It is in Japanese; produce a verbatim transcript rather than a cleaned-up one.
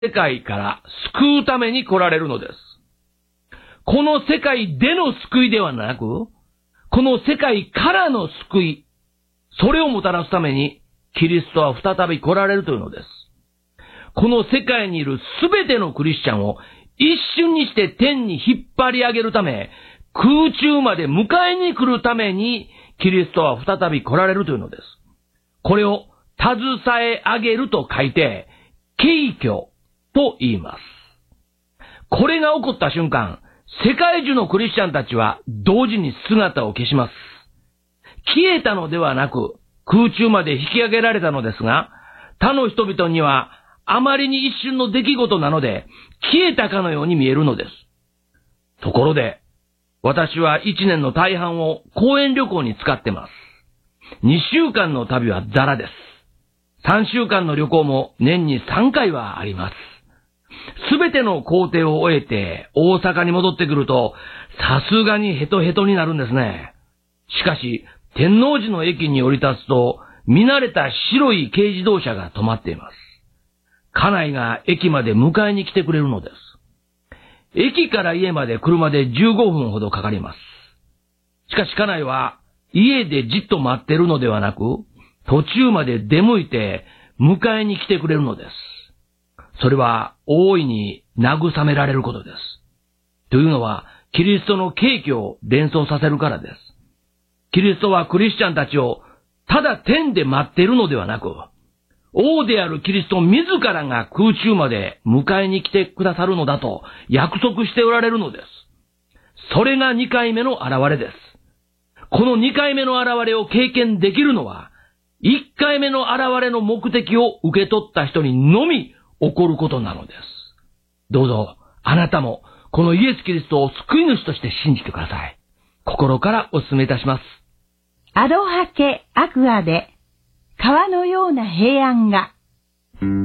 世界から救うために来られるのです。この世界での救いではなく、この世界からの救い、それをもたらすために、キリストは再び来られるというのです。この世界にいるすべてのクリスチャンを一瞬にして天に引っ張り上げるため、空中まで迎えに来るために、キリストは再び来られるというのです。これを携え上げると書いて、景挙と言います。これが起こった瞬間、世界中のクリスチャンたちは同時に姿を消します。消えたのではなく、空中まで引き上げられたのですが、他の人々にはあまりに一瞬の出来事なので、消えたかのように見えるのです。ところで、私は一年の大半を公園旅行に使ってます。二週間の旅はザラです。三週間の旅行も年に三回はあります。すべての行程を終えて大阪に戻ってくると、さすがにヘトヘトになるんですね。しかし、天王寺の駅に降り立つと、見慣れた白い軽自動車が止まっています。家内が駅まで迎えに来てくれるのです。駅から家まで車でじゅうごふんほどかかります。しかし家内は家でじっと待ってるのではなく、途中まで出向いて迎えに来てくれるのです。それは大いに慰められることです。というのは、キリストの景挙を連想させるからです。キリストはクリスチャンたちをただ天で待っているのではなく、王であるキリスト自らが空中まで迎えに来てくださるのだと約束しておられるのです。それが二回目の現れです。この二回目の現れを経験できるのは、一回目の現れの目的を受け取った人にのみ起こることなのです。どうぞ、あなたもこのイエス・キリストを救い主として信じてください。心からお勧めいたします。 アロハケアクアで川のような平安が